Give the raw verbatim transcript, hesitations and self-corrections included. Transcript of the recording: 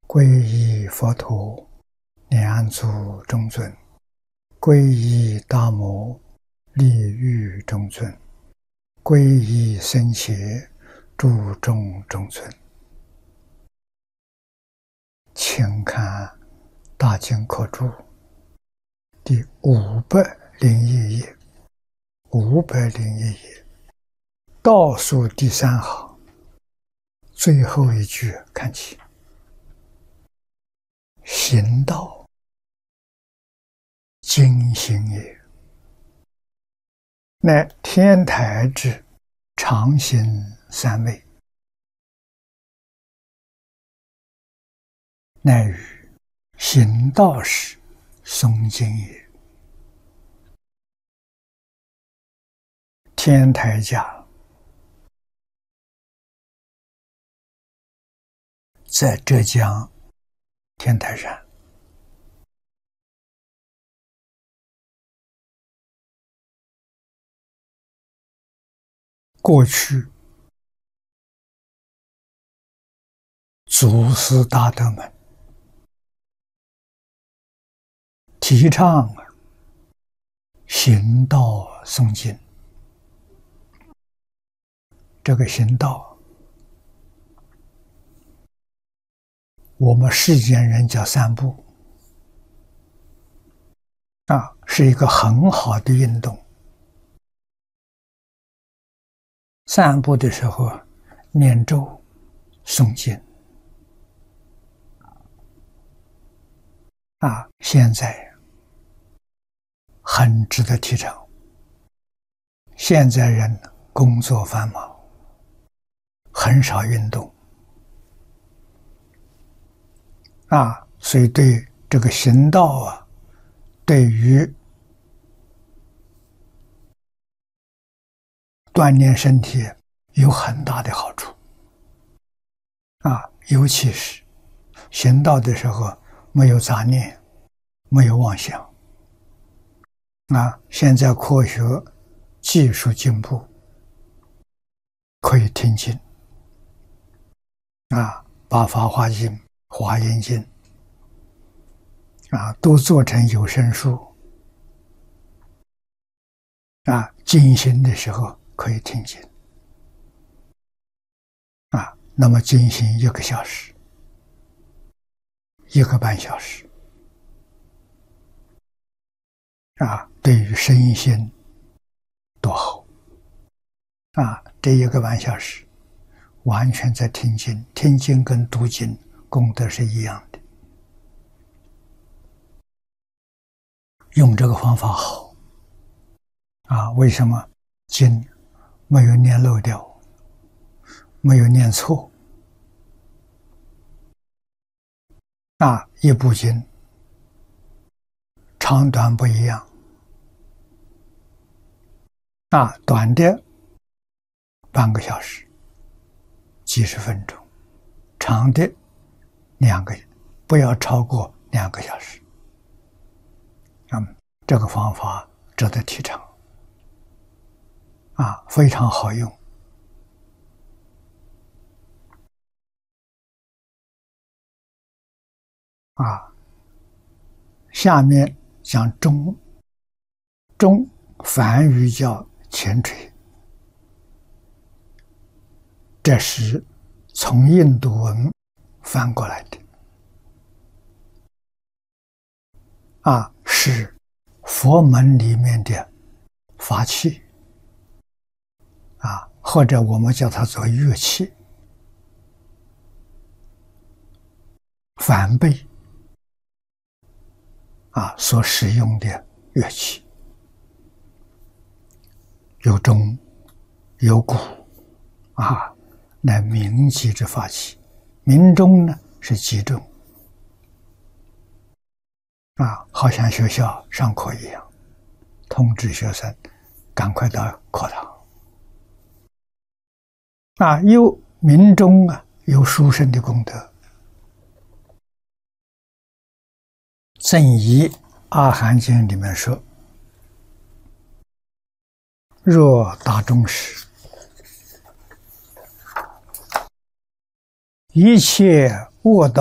皈依佛陀，两足中尊；皈依大摩，利欲中尊；皈依僧伽，注重中尊。请看《大经科注》第五百零一页，五百零一页倒数第三行最后一句看起。行道，精行也，乃天台之常行三昧，乃于行道时诵经也。天台家在浙江天台山，过去祖师大德们提倡行道诵经。这个行道，我们世间人叫散步啊，是一个很好的运动。散步的时候念咒诵经啊，现在很值得提倡。现在人工作繁忙，很少运动啊，所以对这个行道啊，对于锻炼身体有很大的好处啊，尤其是行道的时候没有杂念，没有妄想啊。现在科学技术进步，可以听经啊，把法华经、华严经啊都做成有声书啊，进行的时候可以听经啊，那么进行一个小时、一个半小时啊，对于身心多好啊！这一个半小时完全在听经，听经跟读经功德是一样的。用这个方法好啊！为什么？经没有念漏掉，没有念错啊！一部经长短不一样啊，短的半个小时几十分钟，长的两个，不要超过两个小时。嗯，这个方法值得提倡啊，非常好用啊。下面讲中，中梵语叫前垂，这是从印度文翻过来的啊，是佛门里面的法器啊，或者我们叫它做乐器，梵呗啊所使用的乐器，有钟有鼓啊，来鸣击之法器。鸣钟呢是击钟啊，好像学校上课一样，通知学生赶快到课堂啊。有鸣钟啊，有殊胜的功德。正一阿含经里面说，若打钟时，一切卧道